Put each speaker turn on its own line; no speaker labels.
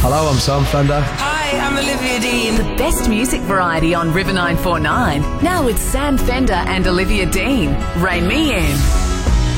Hello, I'm Sam Fender.
Hi, I'm Olivia Dean.
The best music variety on River 949. Now with Sam Fender and Olivia Dean. Rein me in.